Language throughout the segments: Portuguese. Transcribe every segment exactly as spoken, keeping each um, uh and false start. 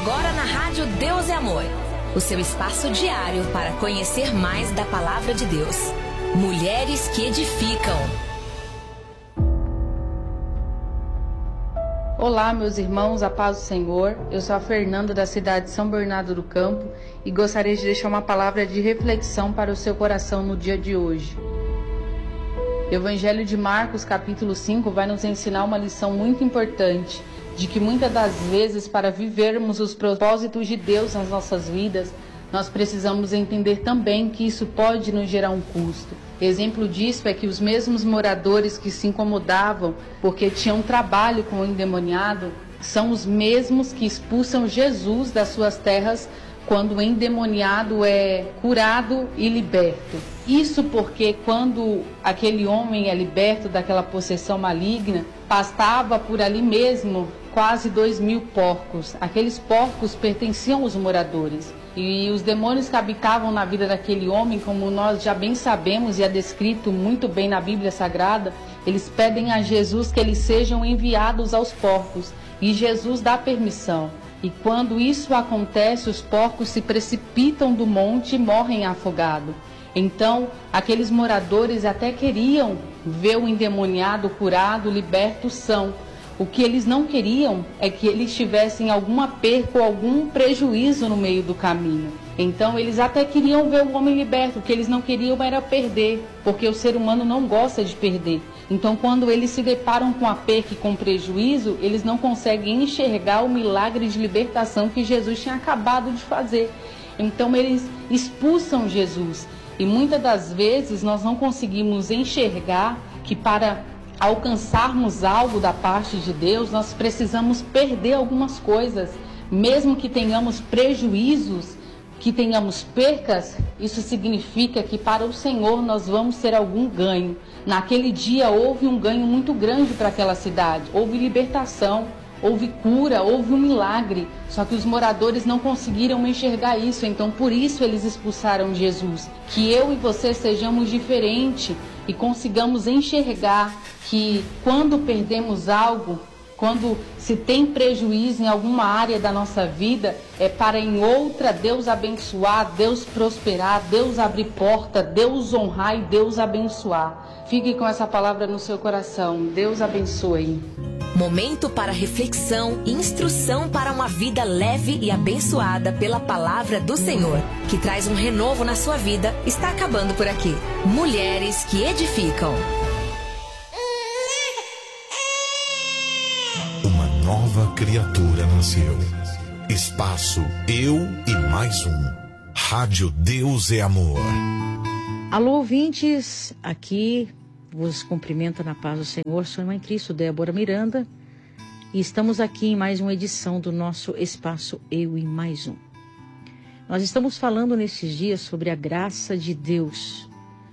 Agora na Rádio Deus é Amor, o seu espaço diário para conhecer mais da Palavra de Deus. Mulheres que edificam. Olá, meus irmãos, a paz do Senhor. Eu sou a Fernanda, da cidade de São Bernardo do Campo, e gostaria de deixar uma palavra de reflexão para o seu coração no dia de hoje. O Evangelho de Marcos, capítulo cinco, vai nos ensinar uma lição muito importante, de que muitas das vezes, para vivermos os propósitos de Deus nas nossas vidas, nós precisamos entender também que isso pode nos gerar um custo. Exemplo disso é que os mesmos moradores que se incomodavam porque tinham trabalho com o endemoniado, são os mesmos que expulsam Jesus das suas terras quando o endemoniado é curado e liberto. Isso porque quando aquele homem é liberto daquela possessão maligna, pastava por ali mesmo quase dois mil porcos. Aqueles porcos pertenciam aos moradores. E os demônios que habitavam na vida daquele homem, como nós já bem sabemos e é descrito muito bem na Bíblia Sagrada, eles pedem a Jesus que eles sejam enviados aos porcos. E Jesus dá permissão. E quando isso acontece, os porcos se precipitam do monte e morrem afogados. Então, aqueles moradores até queriam ver o endemoniado curado, liberto, são. O que eles não queriam é que eles tivessem alguma perca ou algum prejuízo no meio do caminho. Então, eles até queriam ver o homem liberto. O que eles não queriam era perder, porque o ser humano não gosta de perder. Então, quando eles se deparam com a perca e com prejuízo, eles não conseguem enxergar o milagre de libertação que Jesus tinha acabado de fazer. Então, eles expulsam Jesus. E muitas das vezes nós não conseguimos enxergar que para alcançarmos algo da parte de Deus, nós precisamos perder algumas coisas. Mesmo que tenhamos prejuízos, que tenhamos percas, isso significa que para o Senhor nós vamos ter algum ganho. Naquele dia houve um ganho muito grande para aquela cidade, houve libertação, houve cura, houve um milagre, só que os moradores não conseguiram enxergar isso, então por isso eles expulsaram Jesus. Que eu e você sejamos diferentes e consigamos enxergar que quando perdemos algo, quando se tem prejuízo em alguma área da nossa vida, é para em outra Deus abençoar, Deus prosperar, Deus abrir porta, Deus honrar e Deus abençoar. Fique com essa palavra no seu coração. Deus abençoe. Momento para reflexão e instrução para uma vida leve e abençoada pela palavra do Senhor, que traz um renovo na sua vida, está acabando por aqui. Mulheres que edificam. Uma nova criatura nasceu. Espaço Eu e Mais Um. Rádio Deus é Amor. Alô, ouvintes, aqui vos cumprimento na paz do Senhor, sou a irmã em Cristo, Débora Miranda, e estamos aqui em mais uma edição do nosso Espaço Eu e Mais Um. Nós estamos falando nesses dias sobre a graça de Deus,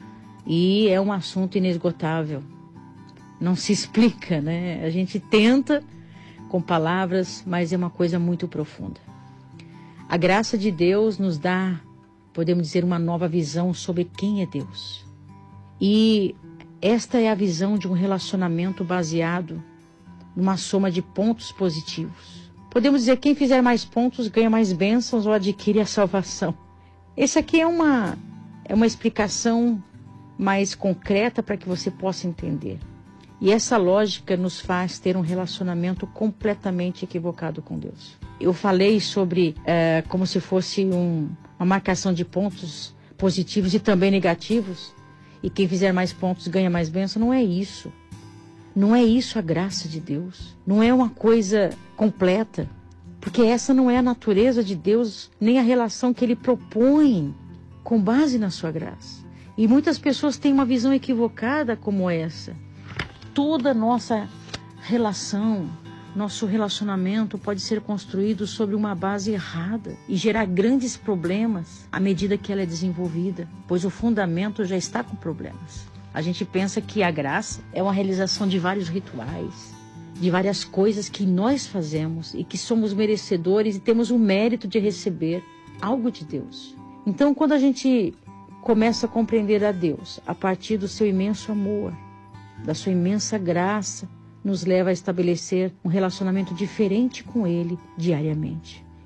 e é um assunto inesgotável, não se explica, né? A gente tenta com palavras, mas é uma coisa muito profunda. A graça de Deus nos dá, podemos dizer, uma nova visão sobre quem é Deus. E esta é a visão de um relacionamento baseado numa soma de pontos positivos. Podemos dizer que quem fizer mais pontos ganha mais bênçãos ou adquire a salvação. Esse aqui é uma, é uma explicação mais concreta para que você possa entender. E essa lógica nos faz ter um relacionamento completamente equivocado com Deus. Eu falei sobre é, como se fosse um, uma marcação de pontos positivos e também negativos. E quem fizer mais pontos ganha mais bênção. Não é isso. Não é isso a graça de Deus. Não é uma coisa completa. Porque essa não é a natureza de Deus, nem a relação que Ele propõe com base na sua graça. E muitas pessoas têm uma visão equivocada como essa. Toda nossa relação, nosso relacionamento pode ser construído sobre uma base errada e gerar grandes problemas à medida que ela é desenvolvida, pois o fundamento já está com problemas. A gente pensa que a graça é uma realização de vários rituais, de várias coisas que nós fazemos e que somos merecedores e temos o mérito de receber algo de Deus. Então, quando a gente começa a compreender a Deus a partir do seu imenso amor, da sua imensa graça, nos leva a estabelecer um relacionamento diferente com Ele diariamente.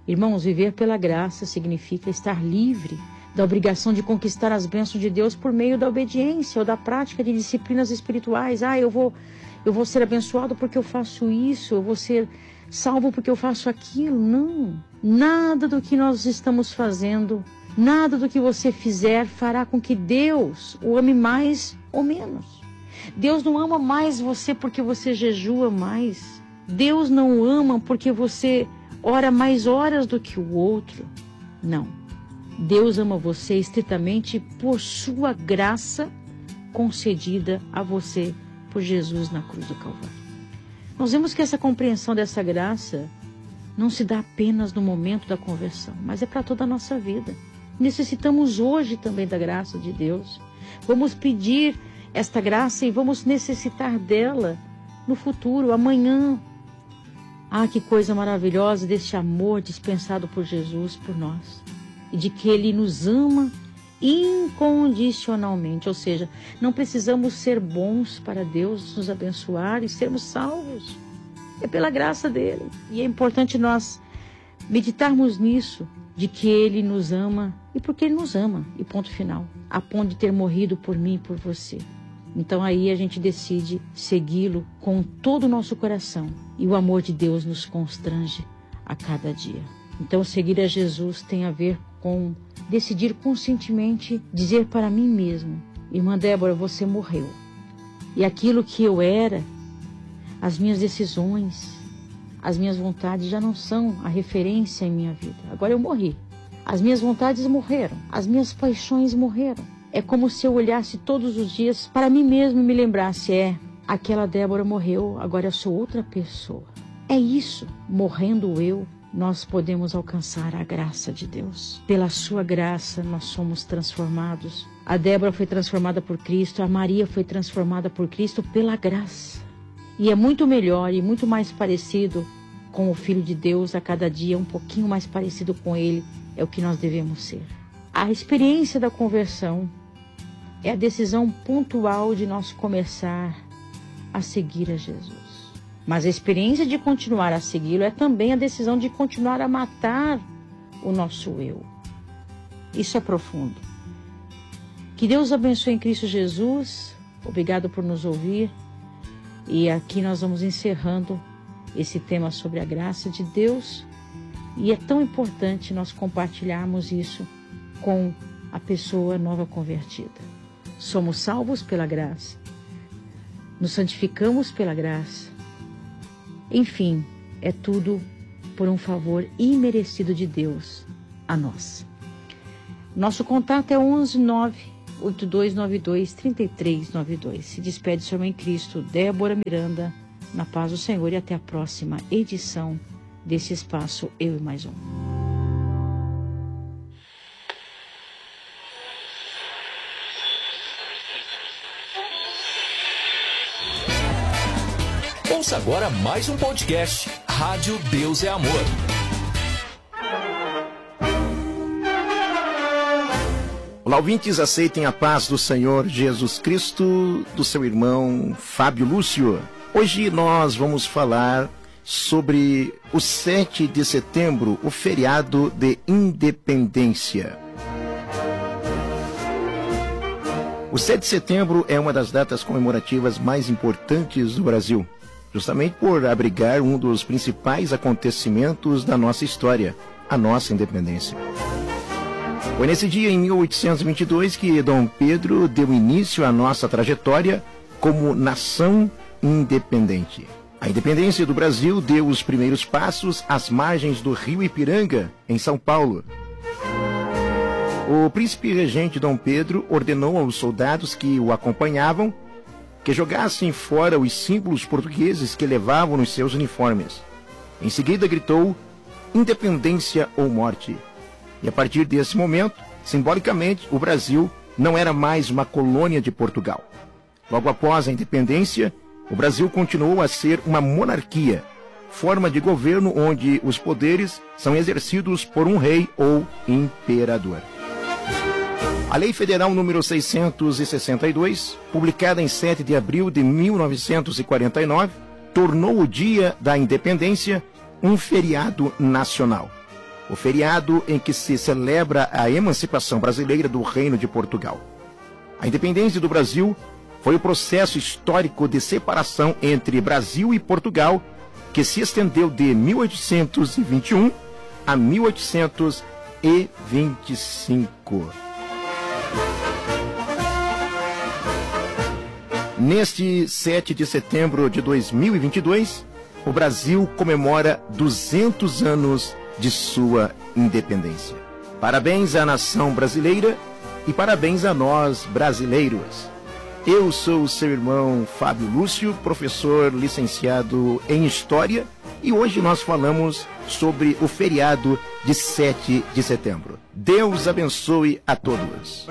Irmãos, viver pela graça significa estar livre da obrigação de conquistar as bênçãos de Deus por meio da obediência ou da prática de disciplinas espirituais. Ah, eu vou, eu vou ser abençoado porque eu faço isso, eu vou ser salvo porque eu faço aquilo. Não, nada do que nós estamos fazendo, nada do que você fizer fará com que Deus o ame mais ou menos. Deus não ama mais você porque você jejua mais. Deus não o ama porque você ora mais horas do que o outro. Não. Deus ama você estritamente por sua graça concedida a você por Jesus na cruz do Calvário. Nós vemos que essa compreensão dessa graça não se dá apenas no momento da conversão, mas é para toda a nossa vida. Necessitamos hoje também da graça de Deus. Vamos pedir esta graça e vamos necessitar dela no futuro, amanhã. Ah, que coisa maravilhosa desse amor dispensado por Jesus por nós. E de que Ele nos ama incondicionalmente. Ou seja, não precisamos ser bons para Deus nos abençoar e sermos salvos. É pela graça dEle. E é importante nós meditarmos nisso, de que Ele nos ama e porque Ele nos ama. E ponto final. A ponto de ter morrido por mim e por você. Então aí a gente decide segui-lo com todo o nosso coração. E o amor de Deus nos constrange a cada dia. Então seguir a Jesus tem a ver com decidir conscientemente dizer para mim mesmo: irmã Débora, você morreu. E aquilo que eu era, as minhas decisões, as minhas vontades já não são a referência em minha vida. Agora eu morri. As minhas vontades morreram. As minhas paixões morreram. É como se eu olhasse todos os dias para mim mesmo e me lembrasse: é, aquela Débora morreu, agora eu sou outra pessoa. É isso, morrendo eu, nós podemos alcançar a graça de Deus. Pela sua graça nós somos transformados. A Débora foi transformada por Cristo, a Maria foi transformada por Cristo pela graça. E é muito melhor e muito mais parecido com o Filho de Deus a cada dia, um pouquinho mais parecido com Ele, é o que nós devemos ser. A experiência da conversão é a decisão pontual de nós começar a seguir a Jesus. Mas a experiência de continuar a segui-lo é também a decisão de continuar a matar o nosso eu. Isso é profundo. Que Deus abençoe em Cristo Jesus. Obrigado por nos ouvir. E aqui nós vamos encerrando esse tema sobre a graça de Deus. E é tão importante nós compartilharmos isso com a pessoa nova convertida. Somos salvos pela graça. Nos santificamos pela graça. Enfim, é tudo por um favor imerecido de Deus a nós. Nosso contato é onze nove oito dois nove dois três três nove dois. Se despede sua irmã em Cristo, Débora Miranda, na paz do Senhor, e até a próxima edição desse espaço Eu e Mais Um. Ouça agora mais um podcast, Rádio Deus é Amor. Olá, ouvintes, aceitem a paz do Senhor Jesus Cristo, do seu irmão Fábio Lúcio. Hoje nós vamos falar sobre o sete de setembro, o feriado de Independência. O sete de setembro é uma das datas comemorativas mais importantes do Brasil, justamente por abrigar um dos principais acontecimentos da nossa história, a nossa independência. Foi nesse dia, em mil oitocentos e vinte e dois, que Dom Pedro deu início à nossa trajetória como nação independente. A independência do Brasil deu os primeiros passos às margens do rio Ipiranga, em São Paulo. O príncipe regente Dom Pedro ordenou aos soldados que o acompanhavam que jogassem fora os símbolos portugueses que levavam nos seus uniformes. Em seguida gritou: independência ou morte. E a partir desse momento, simbolicamente, o Brasil não era mais uma colônia de Portugal. Logo após a independência, o Brasil continuou a ser uma monarquia, forma de governo onde os poderes são exercidos por um rei ou imperador. A Lei Federal número seiscentos e sessenta e dois, publicada em sete de abril de mil novecentos e quarenta e nove, tornou o Dia da Independência um feriado nacional. o feriado em que se celebra a emancipação brasileira do Reino de Portugal. A independência do Brasil foi o processo histórico de separação entre Brasil e Portugal que se estendeu de mil oitocentos e vinte e um a mil oitocentos e vinte e cinco. Neste sete de setembro de dois mil e vinte e dois, o Brasil comemora duzentos anos de sua independência. Parabéns à nação brasileira e parabéns a nós brasileiros. Eu sou o seu irmão Fábio Lúcio, professor licenciado em História, e hoje nós falamos sobre o feriado de sete de setembro. Deus abençoe a todos.